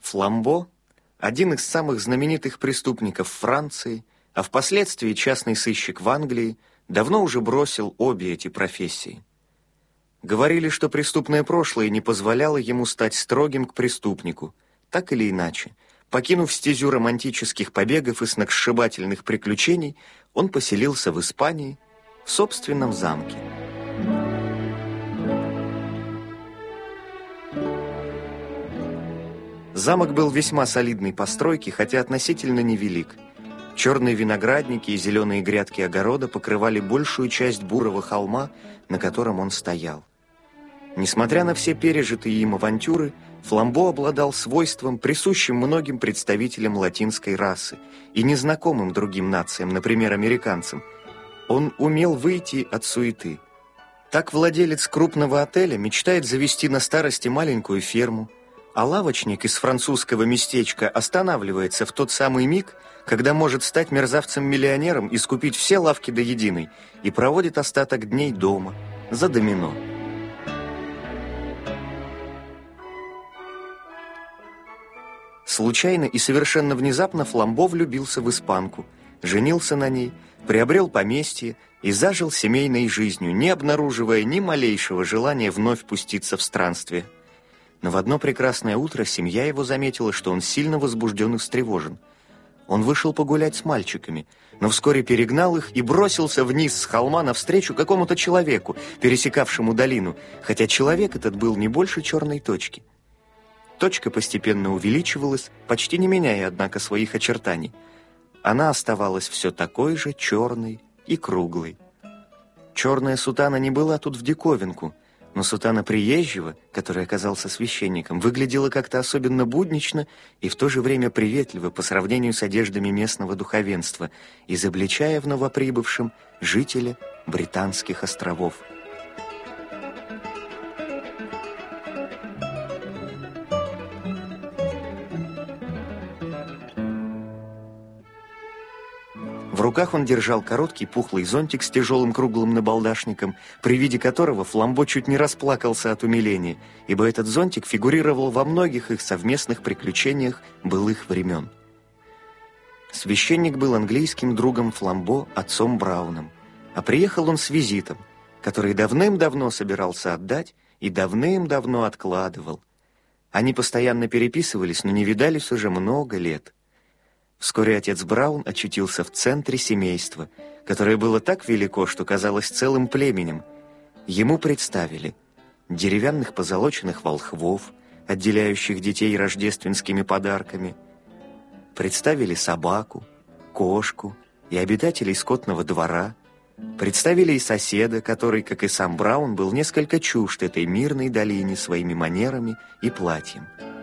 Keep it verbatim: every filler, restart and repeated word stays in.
Фламбо, один из самых знаменитых преступников Франции, а впоследствии частный сыщик в Англии, давно уже бросил обе эти профессии. Говорили, что преступное прошлое не позволяло ему стать строгим к преступнику. Так или иначе, покинув стезю романтических побегов и сногсшибательных приключений, он поселился в Испании в собственном замке. Замок был весьма солидной постройки, хотя относительно невелик. Черные виноградники и зеленые грядки огорода покрывали большую часть бурого холма, на котором он стоял. Несмотря на все пережитые им авантюры, Фламбо обладал свойством, присущим многим представителям латинской расы и незнакомым другим нациям, например, американцам. Он умел выйти от суеты. Так владелец крупного отеля мечтает завести на старости маленькую ферму, а лавочник из французского местечка останавливается в тот самый миг, когда может стать мерзавцем-миллионером и скупить все лавки до единой, и проводит остаток дней дома, за домино. Случайно и совершенно внезапно Фламбо влюбился в испанку, женился на ней, приобрел поместье и зажил семейной жизнью, не обнаруживая ни малейшего желания вновь пуститься в странствие. Но в одно прекрасное утро семья его заметила, что он сильно возбужден и встревожен. Он вышел погулять с мальчиками, но вскоре перегнал их и бросился вниз с холма навстречу какому-то человеку, пересекавшему долину, хотя человек этот был не больше черной точки. Точка постепенно увеличивалась, почти не меняя, однако, своих очертаний. Она оставалась все такой же черной и круглой. Черная сутана не была тут в диковинку, но сутана приезжего, который оказался священником, выглядела как-то особенно буднично и в то же время приветливо по сравнению с одеждами местного духовенства, изобличая в новоприбывшем жителя Британских островов. В руках он держал короткий пухлый зонтик с тяжелым круглым набалдашником, при виде которого Фламбо чуть не расплакался от умиления, ибо этот зонтик фигурировал во многих их совместных приключениях былых времен. Священник был английским другом Фламбо, отцом Брауном, а приехал он с визитом, который давным-давно собирался отдать и давным-давно откладывал. Они постоянно переписывались, но не видались уже много лет. Вскоре отец Браун очутился в центре семейства, которое было так велико, что казалось целым племенем. Ему представили деревянных позолоченных волхвов, отделяющих детей рождественскими подарками, представили собаку, кошку и обитателей скотного двора, представили и соседа, который, как и сам Браун, был несколько чужд этой мирной долине своими манерами и платьем.